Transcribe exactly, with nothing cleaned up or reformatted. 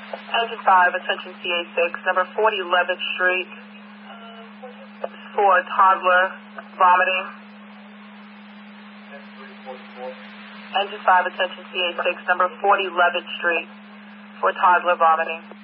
Engine five, attention C A six, number forty Levitt Street, for toddler vomiting. Engine five, attention C A six, number forty Levitt Street, for toddler vomiting.